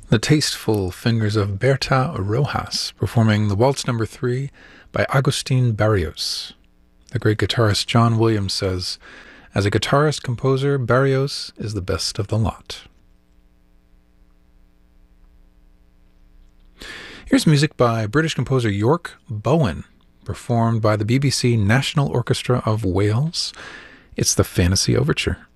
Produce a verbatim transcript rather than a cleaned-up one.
The tasteful fingers of Berta Rojas performing the Waltz Number three by Agustin Barrios. The great guitarist John Williams says, "As a guitarist-composer, Barrios is the best of the lot." Here's music by British composer York Bowen, performed by the B B C National Orchestra of Wales. It's the Fantasy Overture.